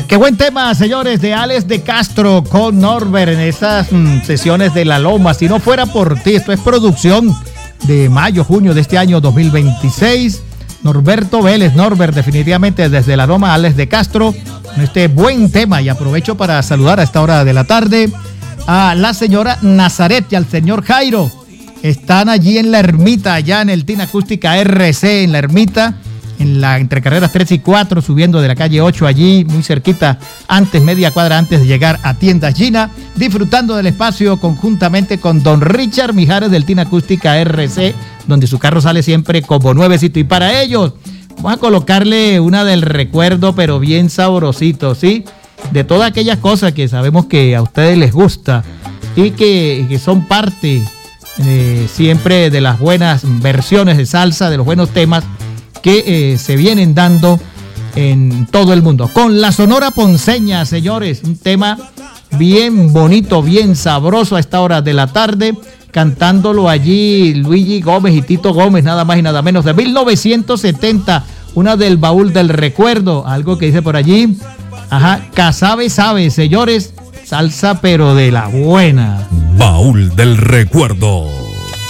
Qué buen tema, señores, de Alex de Castro con Norbert en esas sesiones de La Loma. Si no fuera por ti, esto es producción de mayo, junio de este año 2026. Norberto Vélez, Norbert, definitivamente desde La Loma, Alex de Castro, con este buen tema. Y aprovecho para saludar a esta hora de la tarde a la señora Nazaret y al señor Jairo. Están allí en la ermita, allá en el Tina Acústica RC, en la ermita, entre carreras 3 y 4, subiendo de la calle 8 allí, muy cerquita, media cuadra antes de llegar a Tiendas Gina, disfrutando del espacio conjuntamente con don Richard Mijares del Tina Acústica RC, donde su carro sale siempre como nuevecito. Y para ellos, vamos a colocarle una del recuerdo, pero bien sabrosito, ¿sí? De todas aquellas cosas que sabemos que a ustedes les gusta y que son parte siempre de las buenas versiones de salsa, de los buenos temas que se vienen dando en todo el mundo. Con la Sonora Ponceña, señores, un tema bien bonito, bien sabroso a esta hora de la tarde, cantándolo allí Luigi Gómez y Tito Gómez, nada más y nada menos, de 1970, una del baúl del recuerdo, algo que dice por allí, Casabe sabe, señores, salsa pero de la buena. Baúl del recuerdo.